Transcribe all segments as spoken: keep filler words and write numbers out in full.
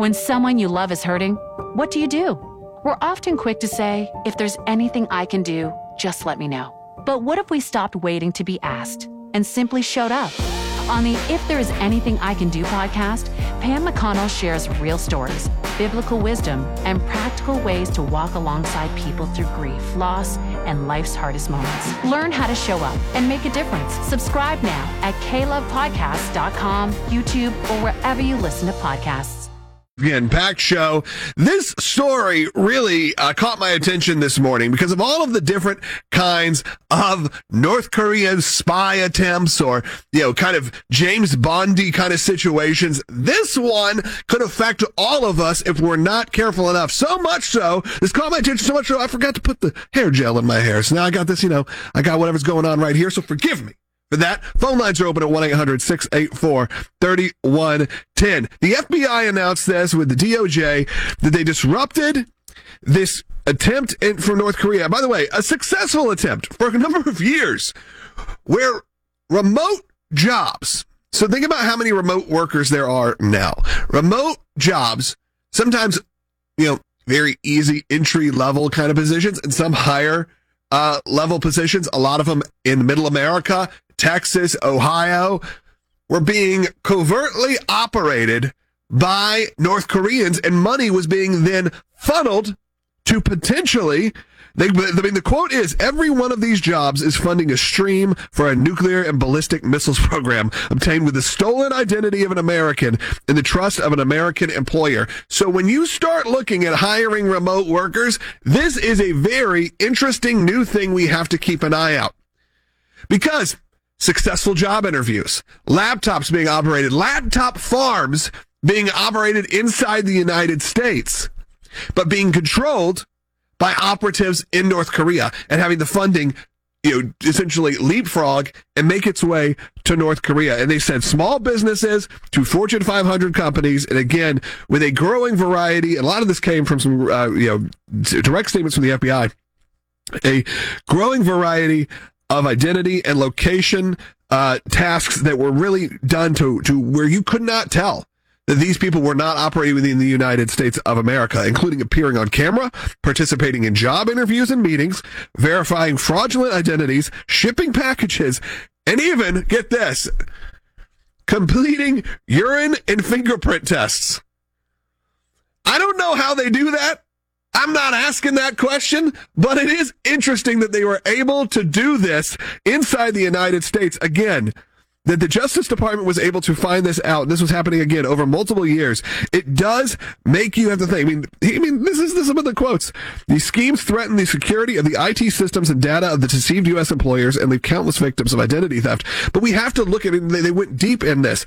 When someone you love is hurting, what do you do? We're often quick to say, if there's anything I can do, just let me know. But what if we stopped waiting to be asked and simply showed up? On the If There Is Anything I Can Do podcast, Pam McConnell shares real stories, biblical wisdom, and practical ways to walk alongside people through grief, loss, and life's hardest moments. Learn how to show up and make a difference. Subscribe now at k love podcast dot com, YouTube, or wherever you listen to podcasts. Again, packed show. This story really uh, caught my attention this morning because of all of the different kinds of North Korean spy attempts or, you know, kind of James Bondy kind of situations. This one could affect all of us if we're not careful enough. So much so, this caught my attention so much so I forgot to put the hair gel in my hair. So now I got this, you know, I got whatever's going on right here. So forgive me. For that, phone lines are open at one eight hundred six eight four three one one zero. The F B I announced this with the D O J that they disrupted this attempt in, from North Korea. By the way, a successful attempt for a number of years where remote jobs. So think about how many remote workers there are now. Remote jobs, sometimes, you know, very easy entry level kind of positions and some higher uh, level positions. A lot of them in middle America, Texas, Ohio, were being covertly operated by North Koreans, and money was being then funneled to potentially, they, I mean, the quote is, every one of these jobs is funding a stream for a nuclear and ballistic missiles program obtained with the stolen identity of an American and the trust of an American employer. So when you start looking at hiring remote workers, this is a very interesting new thing we have to keep an eye out. Because successful job interviews, laptops being operated, laptop farms being operated inside the United States, but being controlled by operatives in North Korea and having the funding, you know, essentially leapfrog and make its way to North Korea. And they said small businesses to Fortune five hundred companies. And again, with a growing variety, and a lot of this came from some, uh, you know, direct statements from the F B I, a growing variety of identity and location uh, tasks that were really done to, to where you could not tell that these people were not operating within the United States of America, including appearing on camera, participating in job interviews and meetings, verifying fraudulent identities, shipping packages, and even, get this, completing urine and fingerprint tests. I don't know how they do that. I'm not asking that question, but it is interesting that they were able to do this inside the United States. Again, that the Justice Department was able to find this out. This was happening again over multiple years. It does make you have to think. I mean, I mean, this is, this is some of the quotes. These schemes threaten the security of the I T systems and data of the deceived U S employers and leave countless victims of identity theft. But we have to look at it. They, they went deep in this.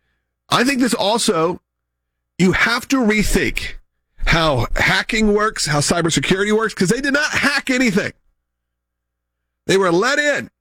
I think this also, you have to rethink how hacking works, how cybersecurity works, because they did not hack anything. They were let in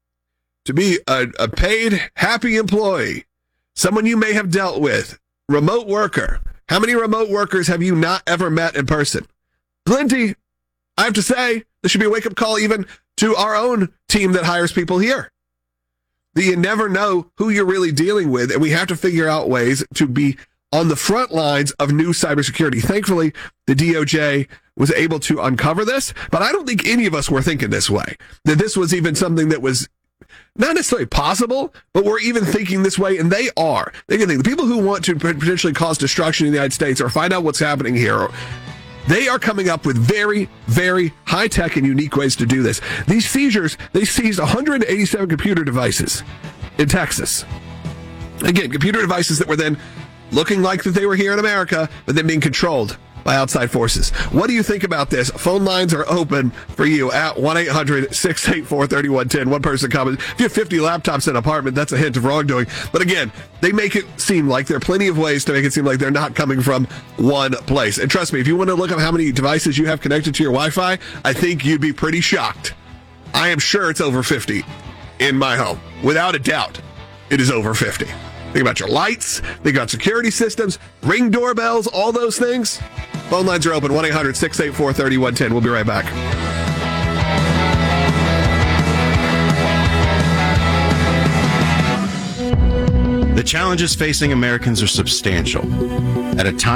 to be a, a paid, happy employee, someone you may have dealt with, remote worker. How many remote workers have you not ever met in person? Plenty. I have to say, this should be a wake-up call even to our own team that hires people here. That you never know who you're really dealing with, and we have to figure out ways to be on the front lines of new cybersecurity. Thankfully, the D O J was able to uncover this, but I don't think any of us were thinking this way, that this was even something that was not necessarily possible, but we're even thinking this way, and they are. They can think the people who want to potentially cause destruction in the United States or find out what's happening here, they are coming up with very, very high-tech and unique ways to do this. These seizures, they seized one hundred eighty-seven computer devices in Texas. Again, computer devices that were then looking like that they were here in America, but then being controlled by outside forces. What do you think about this? Phone lines are open for you at one eight hundred six eight four three one one zero. One person commented, if you have fifty laptops in an apartment, that's a hint of wrongdoing. But again, they make it seem like there are plenty of ways to make it seem like they're not coming from one place. And trust me, if you want to look up how many devices you have connected to your Wi-Fi, I think you'd be pretty shocked. I am sure it's over fifty in my home. Without a doubt, it is over fifty. Think about your lights, think about security systems, Ring doorbells, all those things. Phone lines are open, one eight hundred six eight four three one one zero. We'll be right back. The challenges facing Americans are substantial. At a time